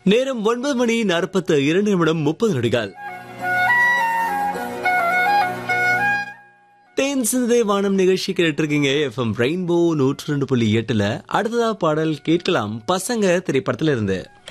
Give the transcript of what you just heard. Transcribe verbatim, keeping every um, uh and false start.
நேரம் ஒன்பது மணி நாற்பத்து இரண்டு நிமிடம் முப்பது நொடிகள். தேன் சிந்தை வானம் நிகழ்ச்சி கேட்டிருக்கீங்க. எஃப்எம் ரெயின்போ நூற்று ரெண்டு புள்ளி எட்டுல அடுத்ததா பாடல் கேட்கலாம். பசங்க திரைப்படத்துல இருந்து